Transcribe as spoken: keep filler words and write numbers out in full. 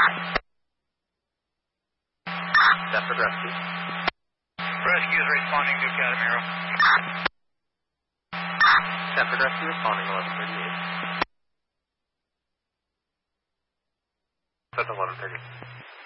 Stafford Rescue. Rescue is responding to Catamero. Stafford Rescue responding eleven thirty-eight. That's eleven thirty.